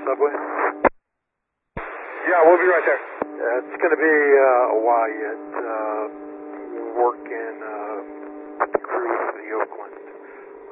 subway? Yeah, we'll be right there. It's going to be a while yet. Working with the crew for the Oakland.